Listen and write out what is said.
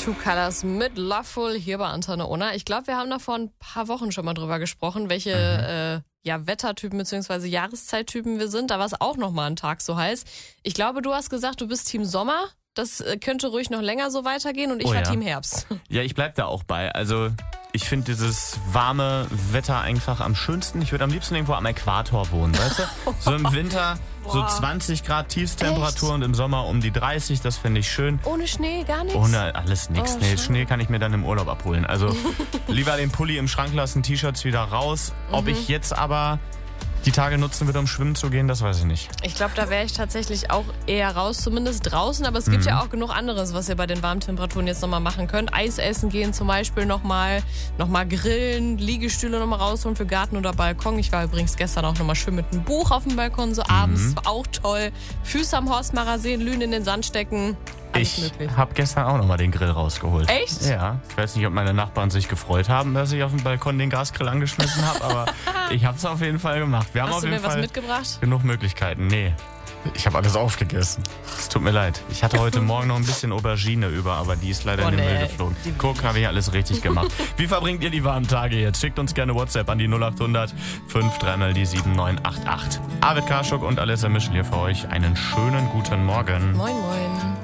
Two Colors mit Loveful hier bei Antenne Unna. Ich glaube, wir haben da vor ein paar Wochen schon mal drüber gesprochen, welche Wettertypen bzw. Jahreszeittypen wir sind. Da war es auch noch mal ein Tag so heiß. Ich glaube, du hast gesagt, du bist Team Sommer. Das könnte ruhig noch länger so weitergehen und ich war Team Herbst. Ja, ich bleib da auch bei. Also ich finde dieses warme Wetter einfach am schönsten. Ich würde am liebsten irgendwo am Äquator wohnen, weißt du? So im Winter so 20 Grad Tiefstemperatur und im Sommer um die 30, das finde ich schön. Ohne Schnee, gar nichts? Ohne alles nichts. Nee, Schnee kann ich mir dann im Urlaub abholen. Also lieber den Pulli im Schrank lassen, T-Shirts wieder raus. Ob ich jetzt aber die Tage nutzen würde, um schwimmen zu gehen, das weiß ich nicht. Ich glaube, da wäre ich tatsächlich auch eher raus, zumindest draußen. Aber es gibt ja auch genug anderes, was ihr bei den warmen Temperaturen jetzt nochmal machen könnt. Eis essen gehen zum Beispiel nochmal grillen, Liegestühle nochmal rausholen für Garten oder Balkon. Ich war übrigens gestern auch nochmal schön mit einem Buch auf dem Balkon, so abends, war auch toll. Füße am Horstmacher sehen, Lünen in den Sand stecken. Ich habe gestern auch nochmal den Grill rausgeholt. Echt? Ja. Ich weiß nicht, ob meine Nachbarn sich gefreut haben, dass ich auf dem Balkon den Gasgrill angeschmissen habe, aber ich habe es auf jeden Fall gemacht. Wir haben Hast auf du jeden mir was Fall mitgebracht? genug Möglichkeiten. Nee, ich habe alles aufgegessen. Es tut mir leid. Ich hatte heute Morgen noch ein bisschen Aubergine über, aber die ist leider in den Müll geflogen. Guck, habe ich alles richtig gemacht. Wie verbringt ihr die warmen Tage jetzt? Schickt uns gerne WhatsApp an die 0800 53 die 7988. Arvid Karschuk und Alessa Mischel hier für euch. Einen schönen guten Morgen. Moin, moin.